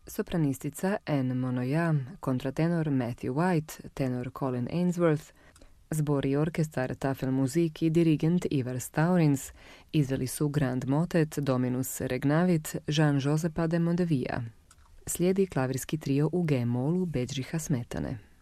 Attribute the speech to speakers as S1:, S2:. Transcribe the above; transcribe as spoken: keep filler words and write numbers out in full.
S1: sopranistica Anne Monoya, kontratenor Matthew White, tenor Colin Ainsworth, zbor i orkestar Tafel Musik i dirigent Ivar Staurins izveli su Grand Motet Dominus Regnavit Jean-Josepha de Mondevilla. Slijedi klavirski trio u G-molu Bedžiha Smetane.